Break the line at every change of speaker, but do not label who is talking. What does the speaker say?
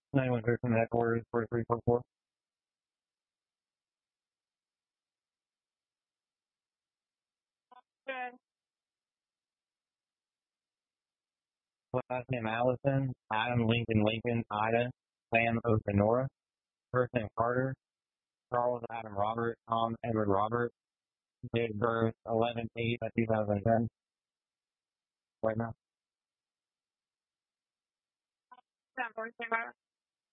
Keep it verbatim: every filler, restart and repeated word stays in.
ninety-one clear from headquarters, forty-three forty-four.
Good.
Last name Allison, Adam Lincoln Lincoln, Ida, Sam Osenora. First name Carter, Charles Adam Robert, Tom Edward Robert. Date of birth eleven eight two thousand ten. Right now.
Ten forty-five.